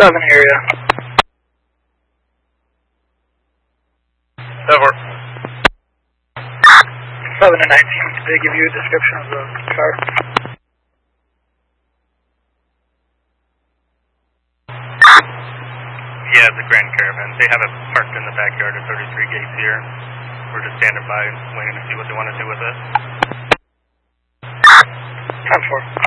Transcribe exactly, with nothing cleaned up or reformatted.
seven area. Over. seven and nineteen, did they give you a description of the car? Yeah, it's a Grand Caravan. They have it parked in the backyard of thirty-three Gates here. We're just standing by waiting to see what they want to do with it. ten four.